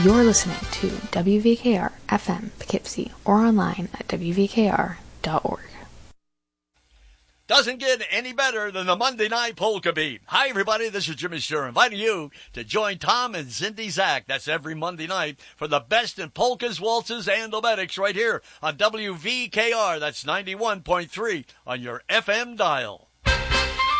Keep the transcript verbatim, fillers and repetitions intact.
You're listening to W V K R F M Poughkeepsie or online at w v k r dot org. Doesn't get any better than the Monday Night Polka Beat. Hi, everybody. This is Jimmy Shure inviting you to join Tom and Cindy Zach. That's every Monday night for the best in polkas, waltzes, and domestics right here on W V K R. That's ninety-one point three on your F M dial.